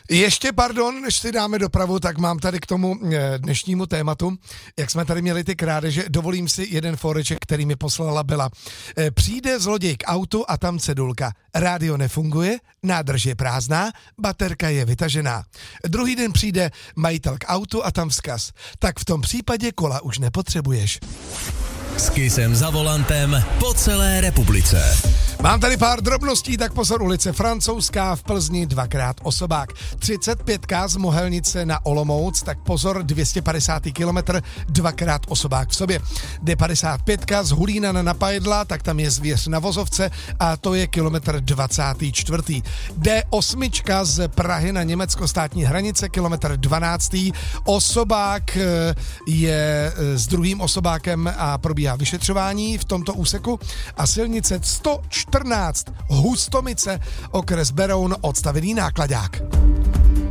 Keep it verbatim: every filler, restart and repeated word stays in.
Ještě pardon, než si dáme dopravu, tak mám tady k tomu dnešnímu tématu, jak jsme tady měli ty krádeže, dovolím si jeden foreček, který mi poslala Bela. Přijde zloděj k autu a tam cedulka. Rádio nefunguje, nádrž je prázdná, baterka je vytažená. Druhý den přijde majitel k autu a tam vzkaz. Tak v tom případě kola už nepotřebuješ. S Kissem za volantem po celé republice. Mám tady pár drobností, tak pozor, ulice Francouzská v Plzni dvakrát osobák. třicet pět z Mohelnice na Olomouc, tak pozor, dvě stě padesátý kilometr, dvakrát osobák v sobě. D padesát pět z Hulína na Napajedla, tak tam je zvěř na vozovce a to je kilometr dvacátý čtvrtý. D osm z Prahy na německo-státní hranice, kilometr dvanáctý. Osobák je s druhým osobákem a probíhá vyšetřování v tomto úseku a silnice sto čtrnáct Hustomice, okres Beroun, odstavený nákladák.